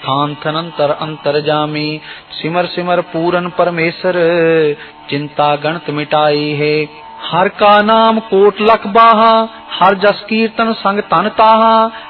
थान थनंतर अंतर जामी। सिमर सिमर पूरन परमेश्वर चिंता गणत मिटाई है। हर का नाम कोट लख बाहा हर जस कीर्तन संग तन ताहा।